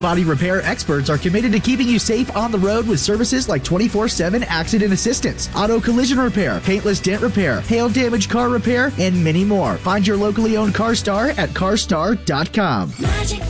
Body repair experts are committed to keeping you safe on the road with services like 24/7 accident assistance, auto collision repair, paintless dent repair, hail damage car repair, and many more. Find your locally owned CarStar at carstar.com. Magic